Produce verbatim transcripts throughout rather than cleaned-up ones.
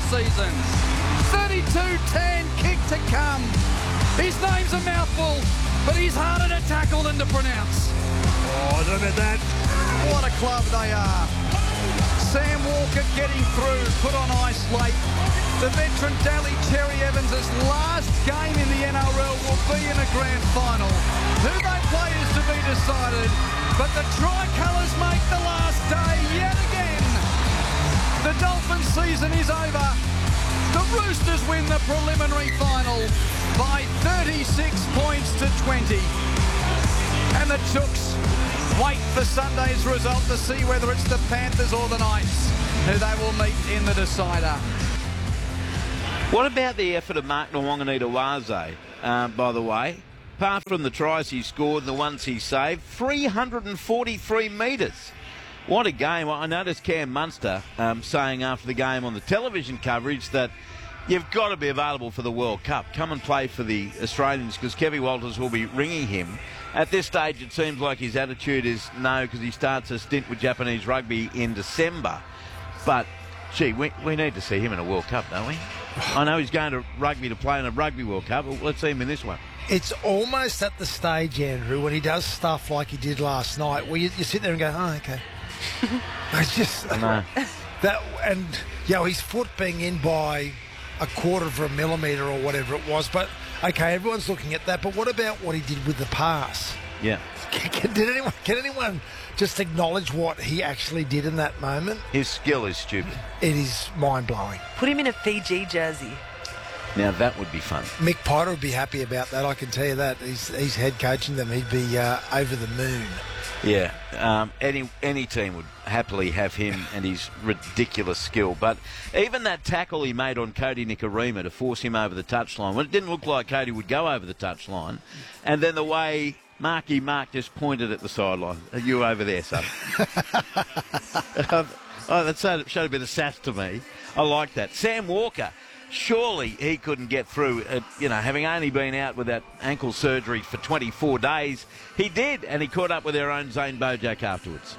season. thirty-two ten kick to come. His name's a mouthful, but he's harder to tackle than to pronounce. Oh, look at that. What a club they are. Sam Walker getting through, put on ice late. The veteran Daly Cherry Evans' last game in the N R L will be in a grand final. Who they play is to be decided, but the Tricolours make the last day yet again. The Dolphins season is over. The Roosters win the preliminary final by thirty-six points to twenty. And the Chooks wait for Sunday's result to see whether it's the Panthers or the Knights who they will meet in the decider. What about the effort of Mark Nwanganita-Waze, uh, by the way? Apart from the tries he scored and the ones he saved, three hundred forty-three metres. What a game. I noticed Cam Munster um, saying after the game on the television coverage that you've got to be available for the World Cup. Come and play for the Australians because Kevy Walters will be ringing him. At this stage, it seems like his attitude is no because he starts a stint with Japanese rugby in December. But, gee, we, we need to see him in a World Cup, don't we? I know he's going to rugby to play in a Rugby World Cup, but let's see him in this one. It's almost at the stage, Andrew, when he does stuff like he did last night, where you, you sit there and go, oh, okay. It's just No. that, and you know, his foot being in by a quarter of a millimetre or whatever it was. But okay, everyone's looking at that. But what about what he did with the pass? Yeah. Can, can, did anyone? Can anyone just acknowledge what he actually did in that moment? His skill is stupid. It is mind blowing. Put him in a Fiji jersey. Now that would be fun. Mick Potter would be happy about that. I can tell you that. He's he's head coaching them. He'd be uh, over the moon. Yeah, um, any any team would happily have him and his ridiculous skill. But even that tackle he made on Cody Nikorima to force him over the touchline, well, it didn't look like Cody would go over the touchline. And then the way Marky Mark just pointed at the sideline. Are you over there, son? oh, that showed, showed a bit of sass to me. I like that. Sam Walker. Surely he couldn't get through, uh, you know, having only been out with that ankle surgery for twenty-four days. He did, and he caught up with our own Zane Bojack afterwards.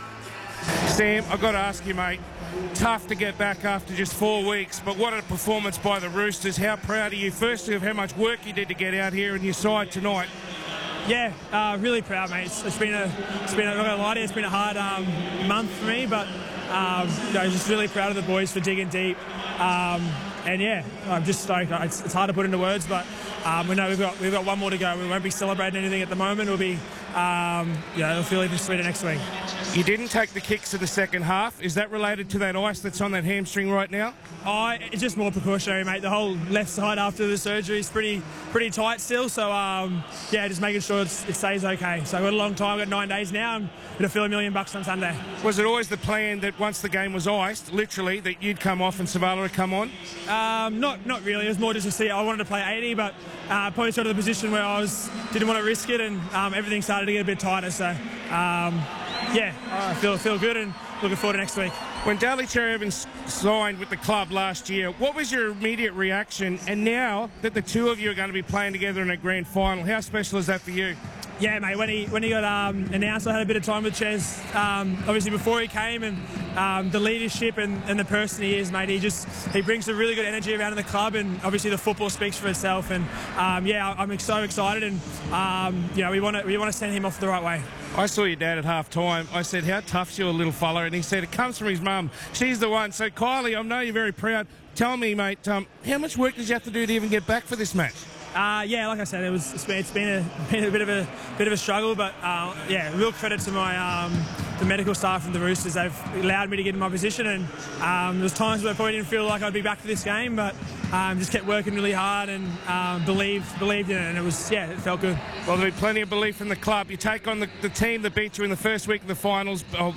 Sam, I've got to ask you, mate, tough to get back after just four weeks, but what a performance by the Roosters. How proud are you, firstly, of how much work you did to get out here and your side tonight? Yeah, uh, really proud, mate. It's, it's been a, it's been a, I'm not gonna lie to you, it's been a hard um, month for me, but um, you know, just really proud of the boys for digging deep. Um, And yeah, I'm just stoked. It's, it's hard to put into words, but um, we know we've got we've got one more to go. We won't be celebrating anything at the moment. We'll be, um, you know, it'll feel even sweeter next week. You didn't take the kicks in the second half. Is that related to that ice that's on that hamstring right now? Oh, it's just more precautionary, mate. The whole left side after the surgery is pretty pretty tight still. So um, yeah, just making sure it's, it stays okay. So I've got a long time. I've got nine days now. I'm gonna feel a million bucks on Sunday. Was it always the plan that once the game was iced, literally, that you'd come off and Savala would come on? Um, not not really. It was more just to see. I wanted to play eighty, but uh, probably sort of the position where I was didn't want to risk it, and um, everything started to get a bit tighter. So um, yeah, I feel feel good and looking forward to next week. When Daly Cherry Evans signed with the club last year, what was your immediate reaction? And now that the two of you are going to be playing together in a grand final, how special is that for you? Yeah, mate, when he when he got um, announced, I had a bit of time with Ches, um, obviously before he came, and um, the leadership and, and the person he is, mate, he just he brings a really good energy around in the club, and obviously the football speaks for itself, and um, yeah, I'm so excited, and um, you know, we want to we want to send him off the right way. I saw your dad at half time. I said, how tough's your little fella? And he said, it comes from his mum. She's the one. So, Kylie, I know you're very proud. Tell me, mate, um, how much work did you have to do to even get back for this match? Uh, yeah, like I said, it was it's been, it's been a been a bit of a bit of a struggle, but uh, yeah, real credit to my um, the medical staff from the Roosters. They've allowed me to get in my position, and um, there's times where I probably didn't feel like I'd be back for this game, but um, just kept working really hard and um, believed believed in it, and it was yeah, it felt good. Well, there'll be plenty of belief in the club. You take on the, the team that beat you in the first week of the finals, or,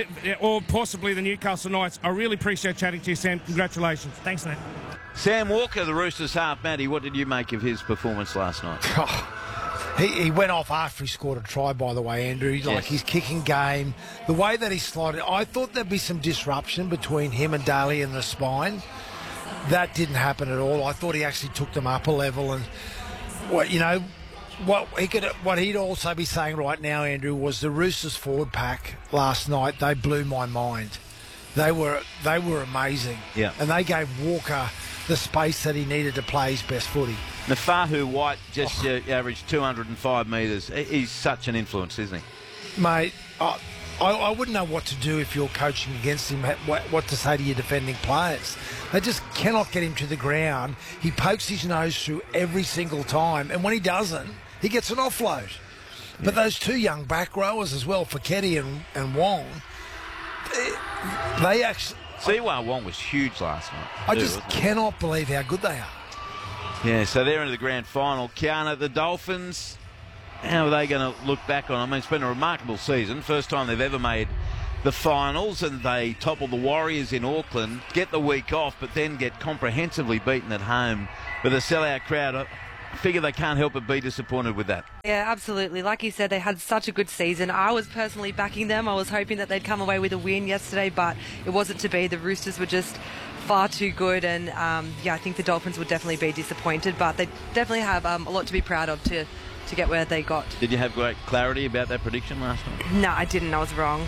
or possibly the Newcastle Knights. I really appreciate chatting to you, Sam. Congratulations. Thanks, mate. Sam Walker, the Roosters half. Matty, what did you make of his performance last night? Oh, he, he went off after he scored a try, by the way, Andrew. Like Yes. his kicking game, the way that he slided. I thought there'd be some disruption between him and Daly in the spine. That didn't happen at all. I thought he actually took them up a level, and what you know, what he could, what he'd also be saying right now, Andrew, was the Roosters forward pack last night. They blew my mind. they were they were amazing. Yeah. And they gave Walker the space that he needed to play his best footy. Nafahu White just uh, averaged two hundred five metres. He's such an influence, isn't he? Mate, I, I, I wouldn't know what to do if you're coaching against him, what, what to say to your defending players. They just cannot get him to the ground. He pokes his nose through every single time, and when he doesn't, he gets an offload. Yeah. But those two young back rowers as well, Foketi and, and Wong, they, they actually... Siwa Wong was huge last night. I too, just cannot believe how good they are. Yeah, so they're into the grand final. Kiana, the Dolphins, how are they going to look back on? I mean, it's been a remarkable season. First time they've ever made the finals, and they topple the Warriors in Auckland, get the week off, but then get comprehensively beaten at home with a sellout crowd. I figure they can't help but be disappointed with that. Yeah, absolutely. Like you said, they had such a good season. I was personally backing them. I was hoping that they'd come away with a win yesterday, but it wasn't to be. The Roosters were just far too good, and um, yeah, I think the Dolphins would definitely be disappointed, but they definitely have um, a lot to be proud of to, to get where they got. Did you have great clarity about that prediction last night? No, I didn't. I was wrong.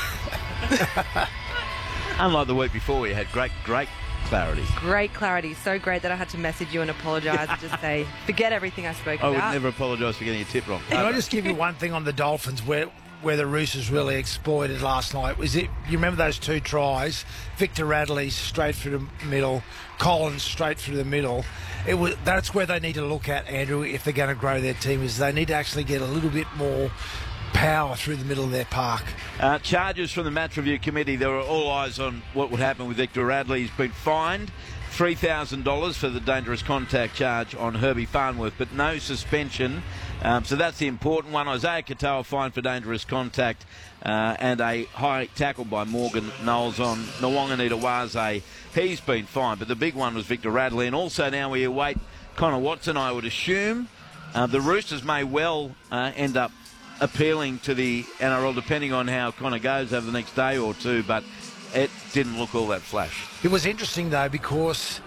Unlike the week before, you had great, great clarity. Great clarity. So great that I had to message you and apologise and just say, forget everything I spoke I about. would never apologise for getting a tip wrong. Can I just give you one thing on the Dolphins where where the Roosters really exploited last night? Was it, you remember those two tries? Victor Radley straight through the middle, Collins straight through the middle. It was, that's where they need to look at, Andrew, if they're going to grow their team, is they need to actually get a little bit more power through the middle of their park. Uh, charges from the match review committee. There were all eyes on what would happen with Victor Radley. He's been fined three thousand dollars for the dangerous contact charge on Herbie Farnworth, but no suspension. Um, so that's the important one. Isaiah Katoa fined for dangerous contact uh, and a high tackle by Morgan Knowles on Nwanganita Waze. He's been fined, but the big one was Victor Radley. And also now we await Connor Watson, I would assume. Uh, the Roosters may well uh, end up appealing to the N R L depending on how Connor goes over the next day or two, but it didn't look all that flash. It was interesting though, because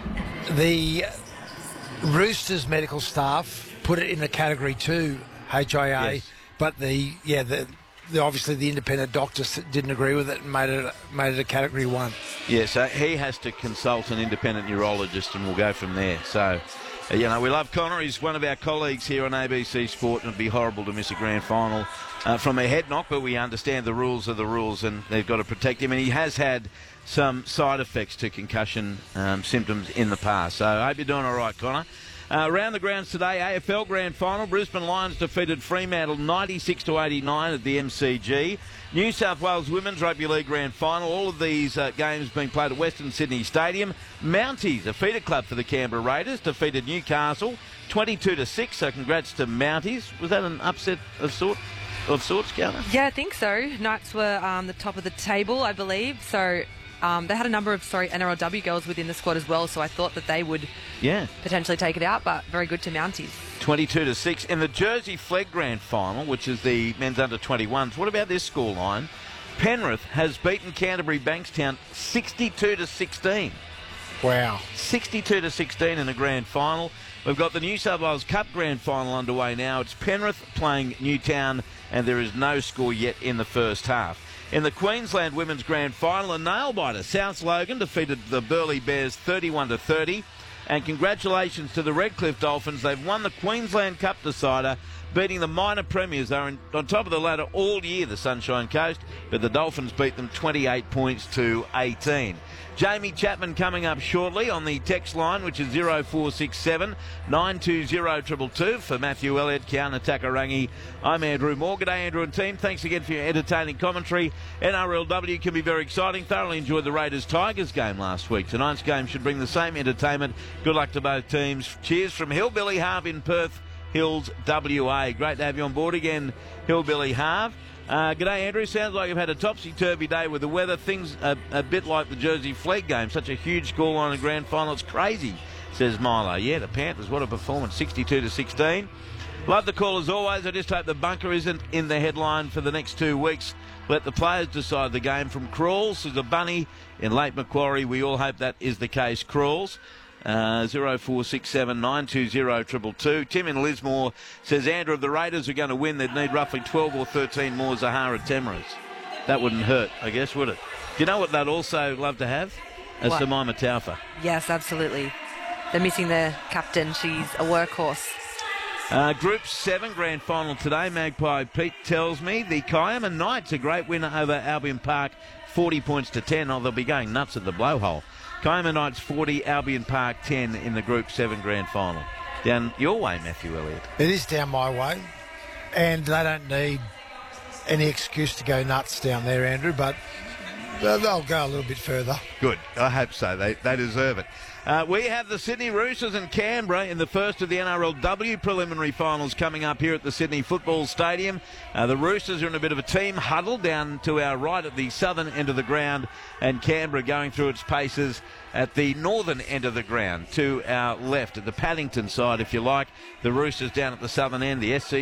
the Roosters medical staff put it in a category two H I A, yes. but the yeah the, the obviously the independent doctors didn't agree with it and made it made it a category one. Yeah, so he has to consult an independent neurologist, and we'll go from there. So. You know, we love Connor. He's one of our colleagues here on A B C Sport, and it'd be horrible to miss a grand final uh, from a head knock, but we understand the rules are the rules, and they've got to protect him. And he has had some side effects to concussion um, symptoms in the past. So I hope you're doing all right, Connor. Uh, around the grounds today, A F L Grand Final. Brisbane Lions defeated Fremantle ninety-six to eighty-nine at the M C G. New South Wales Women's Rugby League Grand Final. All of these uh, games being played at Western Sydney Stadium. Mounties, a feeder club for the Canberra Raiders, defeated Newcastle twenty-two to six. So congrats to Mounties. Was that an upset of sort? Of sorts, Gather? Yeah, I think so. Knights were um, the top of the table, I believe. So um, they had a number of sorry N R L W girls within the squad as well. So I thought that they would yeah. potentially take it out, but very good to Mounties. twenty-two to six. In the Jersey Flegg Grand Final, which is the men's under twenty-ones, what about this scoreline? Penrith has beaten Canterbury Bankstown sixty-two to sixteen. Wow. sixty-two to sixteen in the grand final. We've got the New South Wales Cup Grand Final underway now. It's Penrith playing Newtown, and there is no score yet in the first half. In the Queensland Women's Grand Final, a nail-biter. South Logan defeated the Burleigh Bears thirty-one to thirty. And congratulations to the Redcliffe Dolphins. They've won the Queensland Cup decider, beating the minor premiers. They're in, on top of the ladder all year, the Sunshine Coast, but the Dolphins beat them twenty-eight points to eighteen. Jamie Chapman coming up shortly on the text line, which is oh four six seven, nine two oh, two two two. For Matthew Elliott, Kiana Takarangi, I'm Andrew Moore. G'day, Andrew and team. Thanks again for your entertaining commentary. N R L W can be very exciting. Thoroughly enjoyed the Raiders-Tigers game last week. Tonight's game should bring the same entertainment. Good luck to both teams. Cheers from Hillbilly Harve in Perth Hills, W A. Great to have you on board again, Hillbilly Harve. Uh, g'day, Andrew. Sounds like you've had a topsy-turvy day with the weather. Things are a bit like the Jersey Flegg game. Such a huge scoreline in the grand final. It's crazy, says Milo. Yeah, the Panthers, what a performance. sixty-two to sixteen. Love the call as always. I just hope the bunker isn't in the headline for the next two weeks. Let the players decide the game. From Crawls to the Bunny in Lake Macquarie. We all hope that is the case. Crawls. Uh, oh four six seven, nine two oh, two two two. Tim in Lismore says, Andrew, if the Raiders are going to win, they'd need roughly twelve or thirteen more Zahara Temras. that wouldn't hurt, I guess, would it? Do you know what they'd also love to have? A What? Jemima Taufa. Yes, absolutely. They're missing their captain. She's a workhorse. Uh, Group seven grand final today. Magpie Pete tells me the Kiama Knights, a great winner over Albion Park, forty points to ten. Oh, they'll be going nuts at the blowhole. Kiama Knights forty, Albion Park ten in the Group seven grand final. Down your way, Matthew Elliott. It is down my way, and they don't need any excuse to go nuts down there, Andrew, but they'll they'll go a little bit further. Good. I hope so. They, they deserve it. Uh, we have the Sydney Roosters and Canberra in the first of the N R L W preliminary finals coming up here at the Sydney Football Stadium. Uh, the Roosters are in a bit of a team huddle down to our right at the southern end of the ground, and Canberra going through its paces at the northern end of the ground to our left, at the Paddington side, if you like. The Roosters down at the southern end, the S C